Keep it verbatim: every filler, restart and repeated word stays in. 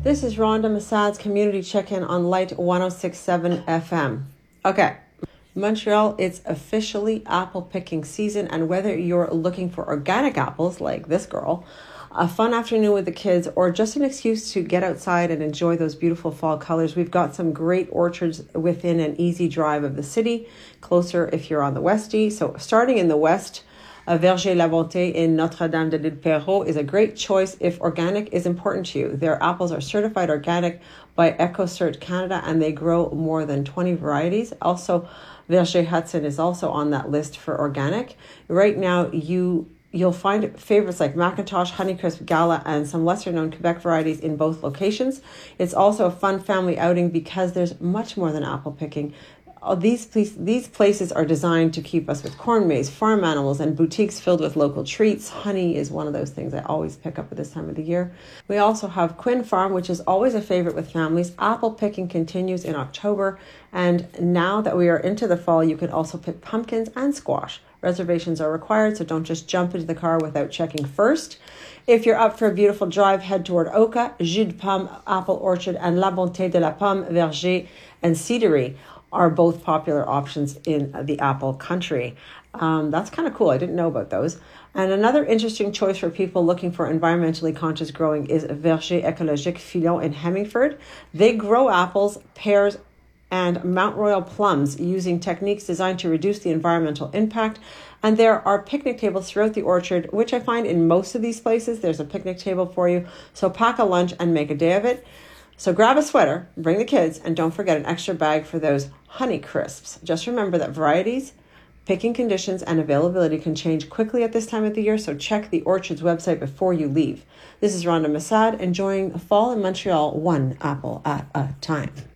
This is Rhonda Massad's Community Check-In on Light one oh six point seven F M. Okay, Montreal, it's officially apple picking season, and whether you're looking for organic apples like this girl, a fun afternoon with the kids, or just an excuse to get outside and enjoy those beautiful fall colors, we've got some great orchards within an easy drive of the city, closer if you're on the Westie. So starting in the west, a Verger La Bonté in Notre-Dame de l'Île Perrot is a great choice if organic is important to you. Their apples are certified organic by EcoCert Canada, and they grow more than twenty varieties. Also, Verger Hudson is also on that list for organic. Right now, you You'll find favorites like Macintosh, Honeycrisp, Gala, and some lesser-known Quebec varieties in both locations. It's also a fun family outing because there's much more than apple picking. Uh, These, these places are designed to keep us with corn maze, farm animals, and boutiques filled with local treats. Honey is one of those things I always pick up at this time of the year. We also have Quinn Farm, which is always a favorite with families. Apple picking continues in October, and now that we are into the fall, you can also pick pumpkins and squash. Reservations are required, so don't just jump into the car without checking first. If you're up for a beautiful drive, head toward Oka, Jus de Pomme, Apple Orchard, and La Bonté de la Pomme, Verger, and Cedery are both popular options in the apple country. Um, that's kind of cool. I didn't know about those. And another interesting choice for people looking for environmentally conscious growing is Verger Écologique Filon in Hemmingford. They grow apples, pears, and Mount Royal plums using techniques designed to reduce the environmental impact. And there are picnic tables throughout the orchard, which I find in most of these places, there's a picnic table for you. So pack a lunch and make a day of it. So grab a sweater, bring the kids, and don't forget an extra bag for those honey crisps. Just remember that varieties, picking conditions, and availability can change quickly at this time of the year, so check the orchard's website before you leave. This is Rhonda Massad, enjoying fall in Montreal one apple at a time.